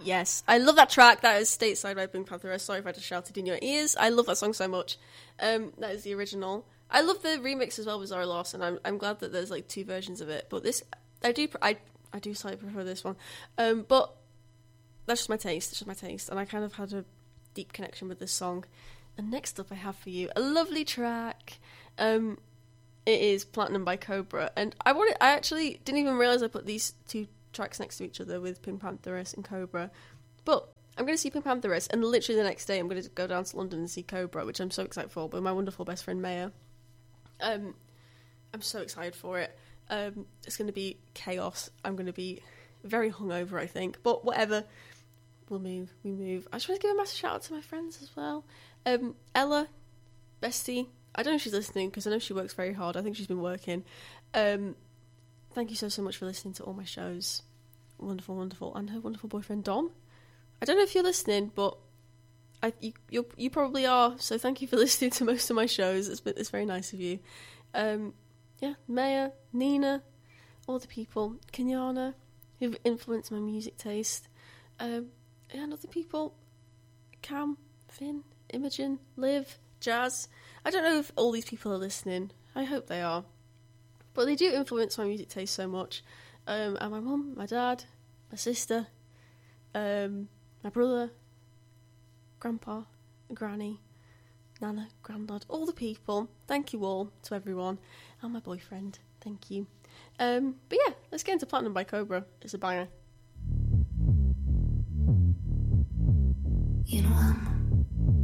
Yes, I love that track. That is Stateside by Pink Panther. Sorry if I just shouted in your ears. I love that song so much. That is the original. I love the remix as well with Zara Larsson. I'm glad that there's like two versions of it. But this, I do slightly prefer this one. But that's just my taste. It's just my taste. And I kind of had a deep connection with this song. And next up I have for you a lovely track. It is Platinum by Cobra. And I actually didn't even realise I put these two tracks next to each other with Pink Pantheress and Cobra. But I'm going to see Pink Pantheress, and literally the next day I'm going to go down to London and see Cobra, which I'm so excited for, with my wonderful best friend Maya. I'm so excited for it. It's going to be chaos. I'm going to be very hungover, I think. But whatever. We move. I just want to give a massive shout out to my friends as well. Ella, bestie. I don't know if she's listening, because I know she works very hard. I think she's been working. Thank you so much for listening to all my shows. Wonderful, wonderful. And her wonderful boyfriend, Dom. I don't know if you're listening, but you probably are. So thank you for listening to most of my shows. It's very nice of you. Yeah, Maya, Nina, all the people, Kenyana, who've influenced my music taste. And other people, Cam, Finn, Imogen, Liv, Jazz. I don't know if all these people are listening. I hope they are. But they do influence my music taste so much. And my mum, my dad, my sister, my brother, grandpa, granny, nana, granddad, all the people. Thank you all to everyone. And my boyfriend. Thank you. But yeah, let's get into Platinum by Cobra. It's a banger. You know I'm